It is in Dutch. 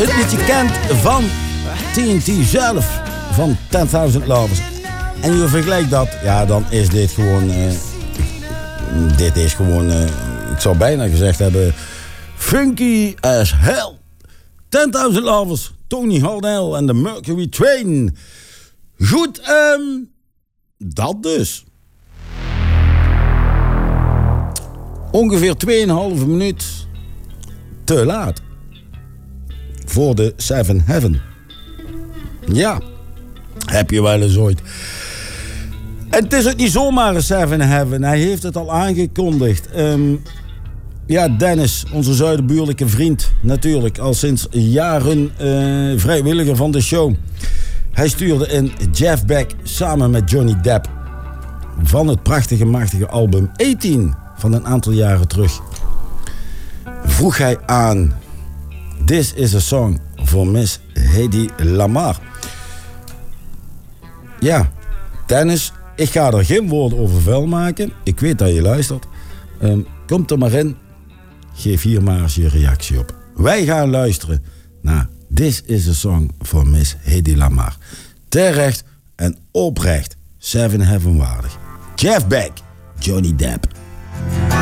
Het liedje kent van TNT zelf, van 10,000 Lovers. En je vergelijkt dat, ja, dan is dit gewoon... ik zou bijna gezegd hebben... Funky as hell. 10,000 Lovers, Tony Harnell en de Mercury Train. Goed, dat dus. Ongeveer 2,5 minuut te laat. Voor de Seven Heaven. Ja, heb je wel eens ooit. En het is ook niet zomaar een Seven Heaven. Hij heeft het al aangekondigd. Ja, Dennis, onze zuidenbuurlijke vriend. Natuurlijk, al sinds jaren vrijwilliger van de show. Hij stuurde in Jeff Beck samen met Johnny Depp. Van het prachtige, machtige album 18 van een aantal jaren terug. Vroeg hij aan... This is a song for Miss Hedy Lamarr. Ja, Dennis, ik ga er geen woorden over vuil maken. Ik weet dat je luistert. Kom er maar in. Geef hier maar eens je reactie op. Wij gaan luisteren naar This is a song for Miss Hedy Lamarr. Terecht en oprecht Seven Heaven waardig. Jeff Beck, Johnny Depp.